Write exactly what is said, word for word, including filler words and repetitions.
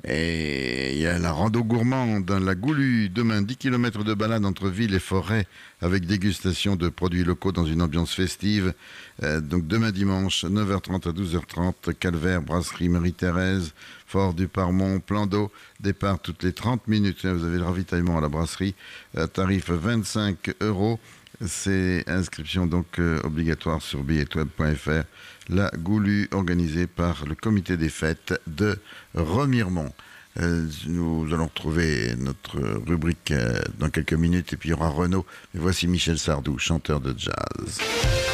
Et il y a la rando gourmande dans la Goulue. Demain, dix kilomètres de balade entre ville et forêt avec dégustation de produits locaux dans une ambiance festive. Euh, donc demain dimanche, neuf heures trente à douze heures trente, Calvaire, Brasserie Marie-Thérèse, Fort du Parmont, Plan d'eau, départ toutes les trente minutes. Vous avez le ravitaillement à la brasserie, euh, tarif vingt-cinq euros. C'est inscription donc euh, obligatoire sur billetweb point f r. La Goulue organisée par le comité des fêtes de Remiremont. Euh, nous allons retrouver notre rubrique euh, dans quelques minutes et puis il y aura Renaud. Mais voici Michel Sardou, chanteur de jazz.